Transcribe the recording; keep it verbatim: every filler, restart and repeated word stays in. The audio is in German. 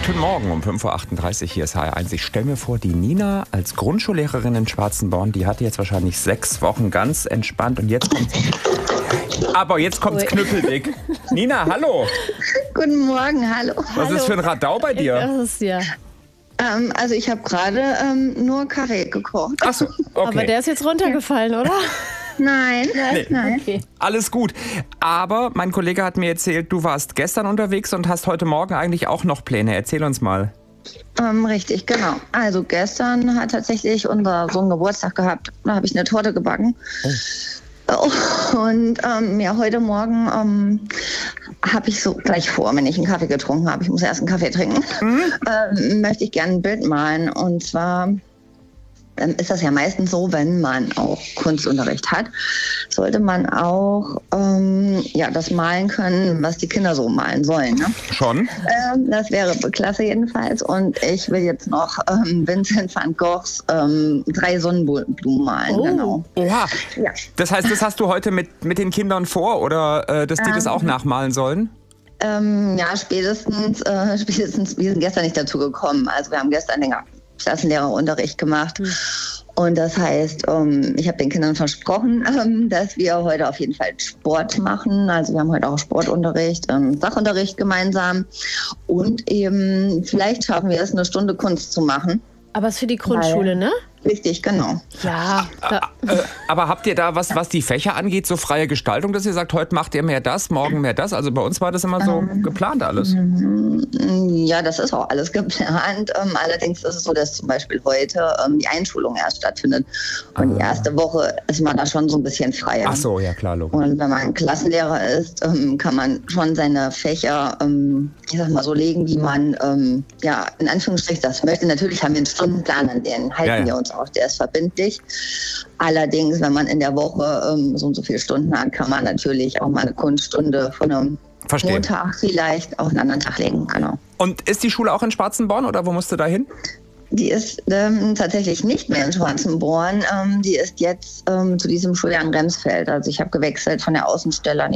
Guten Morgen um fünf Uhr achtunddreißig, hier ist H R eins. Ich stelle mir vor, die Nina als Grundschullehrerin in Schwarzenborn, die hatte jetzt wahrscheinlich sechs Wochen ganz entspannt und jetzt kommt's. Aber jetzt kommt's knüppeldick. Nina, hallo. Guten Morgen, hallo. Was hallo. ist für ein Radau bei dir? Das ist ja. Ähm, also ich habe gerade ähm, nur Kaffee gekocht. Ach so, okay. Aber der ist jetzt runtergefallen, oder? Nein, Nee. nein. Okay. Alles gut. Aber mein Kollege hat mir erzählt, du warst gestern unterwegs und hast heute Morgen eigentlich auch noch Pläne. Erzähl uns mal. Ähm, richtig, genau. Also gestern hat tatsächlich unser Sohn Geburtstag gehabt. Da habe ich eine Torte gebacken. Oh. Und ähm, ja, heute Morgen ähm, habe ich so gleich vor, wenn ich einen Kaffee getrunken habe, ich muss erst einen Kaffee trinken, mhm. ähm, möchte ich gerne ein Bild malen. Und zwar ähm, ist das ja meistens so, wenn man auch Kunstunterricht hat, sollte man auch ähm, ja, das malen können, was die Kinder so malen sollen. Ne? Schon? Ähm, das wäre klasse jedenfalls. Und ich will jetzt noch ähm, Vincent van Goghs ähm, drei Sonnenblumen malen. Oh. Genau. Oha. Ja. Das heißt, das hast du heute mit, mit den Kindern vor oder äh, dass die das auch nachmalen sollen? Ähm, ja, spätestens, äh, spätestens, wir sind gestern nicht dazu gekommen. Also wir haben gestern den Klassenlehrerunterricht gemacht. Mhm. Und das heißt, ähm, ich habe den Kindern versprochen, ähm, dass wir heute auf jeden Fall Sport machen. Also wir haben heute auch Sportunterricht, ähm, Sachunterricht gemeinsam. Und eben, vielleicht schaffen wir es, eine Stunde Kunst zu machen. Aber es ist für die Grundschule, ne? Richtig, genau. Ja. Da. Äh, aber habt ihr da was, was die Fächer angeht, so freie Gestaltung, dass ihr sagt, heute macht ihr mehr das, morgen mehr das? Also bei uns war das immer so ähm, geplant alles. Ja, das ist auch alles geplant. Ähm, allerdings ist es so, dass zum Beispiel heute ähm, die Einschulung erst stattfindet. Und ah. die erste Woche ist man da schon so ein bisschen freier. Ach so, ja klar, logisch. Und wenn man Klassenlehrer ist, ähm, kann man schon seine Fächer, ähm, ich sag mal so legen, wie man, ähm, ja, in Anführungsstrichen das möchte. Natürlich haben wir einen Stundenplan, an den halten ja, ja. wir uns auch, der ist verbindlich. Allerdings, wenn man in der Woche ähm, so und so viele Stunden hat, kann man natürlich auch mal eine Kunststunde von einem Verstehen. Montag vielleicht auf einen anderen Tag legen. Genau. Und ist die Schule auch in Schwarzenborn oder wo musst du da hin? Die ist ähm, tatsächlich nicht mehr in Schwarzenborn. Ähm, die ist jetzt ähm, zu diesem Schuljahr in Remsfeld. Also ich habe gewechselt von der Außenstelle an